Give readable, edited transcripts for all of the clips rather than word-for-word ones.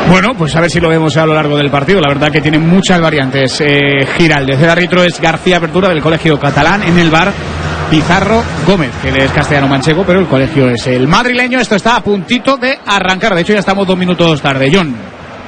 Bueno, pues a ver si lo vemos a lo largo del partido. La verdad que tiene muchas variantes. Giraldez, el árbitro es García Apertura del Colegio Catalán. En el bar Pizarro Gómez, que él es castellano manchego, pero el colegio es el madrileño. Esto está a puntito de arrancar. De hecho ya estamos 2 minutos tarde. John.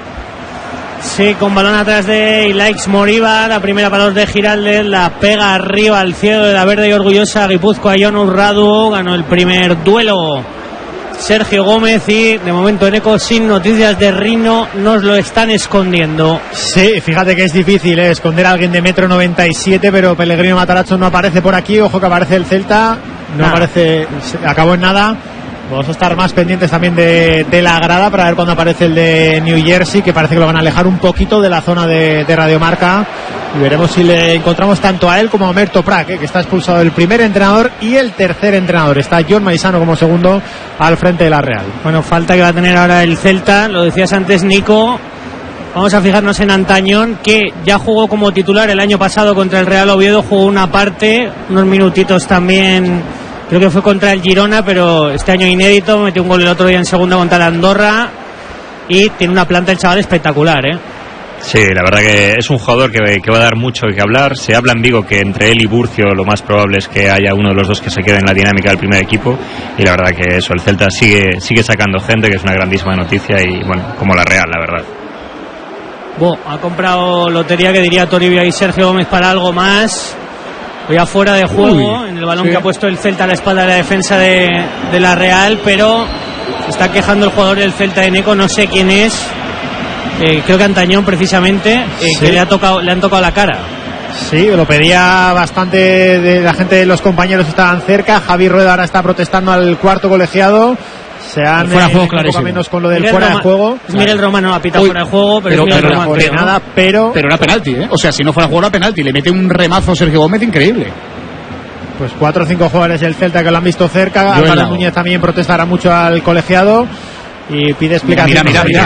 Sí, con balón atrás de Ilaix Moriba, la primera para los de Giraldez, la pega arriba al cielo de la verde y orgullosa Guipúzcoa. Jon Urradu ganó el primer duelo Sergio Gómez, y de momento en Eco sin noticias de Rino, nos lo están escondiendo. Sí, fíjate que es difícil esconder a alguien de 1,97 m, pero Pellegrino Matarazzo no aparece por aquí. Ojo que aparece el Celta, no aparece, acabó en nada. Vamos a estar más pendientes también de la grada para ver cuándo aparece el de New Jersey, que parece que lo van a alejar un poquito de la zona de Radiomarca, y veremos si le encontramos tanto a él como a Omer Toprak, que está expulsado el primer entrenador y el tercer entrenador. Está John Maisano como segundo al frente de la Real. Bueno, falta que va a tener ahora el Celta, lo decías antes, Nico. Vamos a fijarnos en Antañón, que ya jugó como titular el año pasado contra el Real Oviedo, jugó una parte, unos minutitos también. Creo que fue contra el Girona, pero este año inédito. Metió un gol el otro día en segunda contra el Andorra. Y tiene una planta el chaval espectacular, ¿eh? Sí, la verdad que es un jugador que va a dar mucho que hablar. Se habla en Vigo que entre él y Burcio lo más probable es que haya uno de los dos que se quede en la dinámica del primer equipo. Y la verdad que eso, el Celta sigue sacando gente, que es una grandísima noticia. Y bueno, como la Real, la verdad. Ha comprado lotería, que diría Toribio y Sergio Gómez, para algo más. Hoy afuera de juego, en el balón que ha puesto el Celta a la espalda de la defensa de la Real, pero se está quejando el jugador del Celta de Neco, no sé quién es, creo que Antañón precisamente, que le han tocado la cara. Sí, lo pedía bastante de la gente, de los compañeros que estaban cerca. Javi Rueda ahora está protestando al cuarto colegiado. Se han fuera de juego, un poco menos con lo del fuera de juego. Miguel Romano ha pitado fuera de juego, pero era penalti, ¿eh? O sea, si no fuera juego era penalti. Le mete un remazo Sergio Gómez increíble. Pues 4 o 5 jugadores del Celta que lo han visto cerca. Álvaro Núñez también protestará mucho al colegiado y pide explicaciones.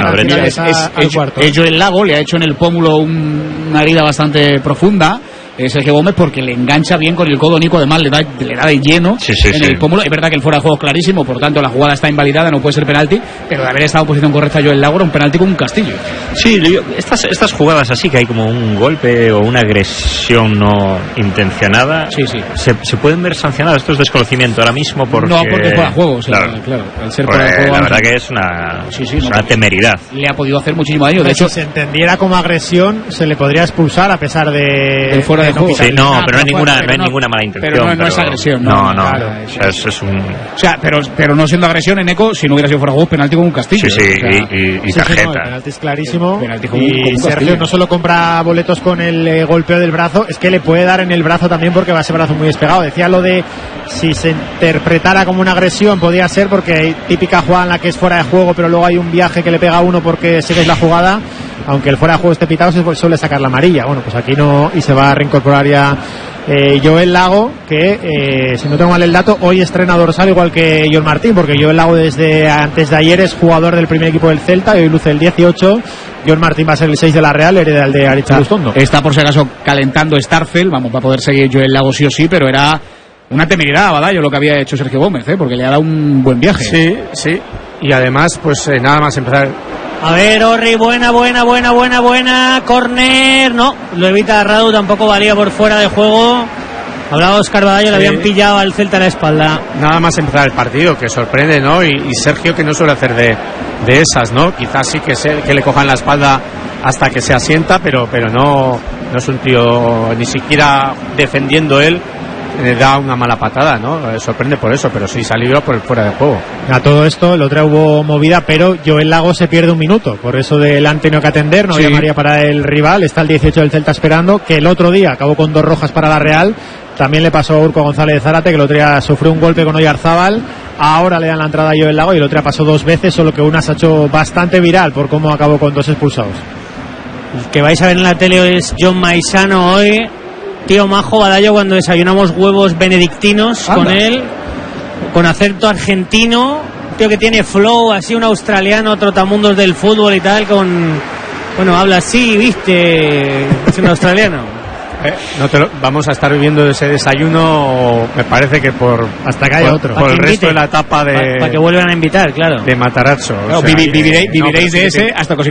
Mira, Joel Lago le ha hecho en el pómulo una herida bastante profunda. Sergio Gómez, porque le engancha bien con el codo. Nico además le da de lleno en el pómulo. Es verdad que el fuera de juego es clarísimo, por tanto la jugada está invalidada, no puede ser penalti, pero de haber estado en posición correcta Joel Lago, era un penalti con un castillo. Sí, estas jugadas así, que hay como un golpe o una agresión no intencionada, se pueden ver sancionadas. Esto es desconocimiento ahora mismo, porque no, porque fuera de juego, claro. Al ser fuera de juego, la verdad que es una temeridad. Le ha podido hacer muchísimo daño. De hecho, si se entendiera como agresión, se le podría expulsar a pesar de fuera de juego. Sí, no, pero no hay ninguna mala intención. Pero no es agresión. No. Claro, es un... O sea, pero no siendo agresión en Eco, si no hubiera sido fuera de juego, penalti con un castillo. Y tarjeta. El penalti es clarísimo. Y Sergio no solo compra boletos con el golpeo del brazo, es que le puede dar en el brazo también, porque va ese brazo muy despegado. Decía lo de si se interpretara como una agresión, podía ser, porque hay típica jugada en la que es fuera de juego, pero luego hay un viaje que le pega a uno porque sigues la jugada. Aunque el fuera de juego esté pitado, se suele sacar la amarilla. Bueno, pues aquí no, y se va a reincorporar ya Joel Lago, que si no tengo mal el dato, hoy estrena dorsal igual que John Martín, porque Joel Lago desde antes de ayer es jugador del primer equipo del Celta y hoy luce el 18. John Martín va a ser el 6 de la Real, hereda el de Aricha Lustondo. Está por si acaso calentando Starfel, vamos, va a poder seguir Joel Lago sí o sí, pero era una temeridad, Badallo, lo que había hecho Sergio Gómez, porque le ha dado un buen viaje. Sí, y además, pues nada más empezar. A ver, Orri, buena, córner, no, lo evita Radu, tampoco valía por fuera de juego. Hablaba Óscar Badallo, le habían pillado al Celta en la espalda. Nada más empezar el partido, que sorprende, ¿no? Y Sergio, que no suele hacer de esas, ¿no? Quizás sí que le cojan la espalda hasta que se asienta, pero no es un tío, ni siquiera defendiendo él, da una mala patada, ¿no? Sorprende por eso, pero sí salió por el fuera de juego. A todo esto, el otro hubo movida, pero Joel Lago se pierde un minuto, por eso del han tenido que atender, no había María para el rival, está el 18 del Celta esperando, que el otro día acabó con 2 rojas para la Real. También le pasó a Urco González de Zárate, que el otro día sufrió un golpe con Oyarzábal. Ahora le dan la entrada a Joel Lago, y el otro día pasó 2 veces, solo que una se ha hecho bastante viral por cómo acabó con 2 expulsados. El que vais a ver en la tele es John Maisano hoy. Tío majo, Badallo, cuando desayunamos huevos benedictinos con él, con acento argentino, tío que tiene flow, así un australiano, trotamundos del fútbol y tal, habla así, viste, es un australiano. Vamos a estar viviendo ese desayuno, me parece que hasta que haya otro, por el resto de la etapa de... Para que vuelvan a invitar, claro. De Matarazzo. Viviréis de ese hasta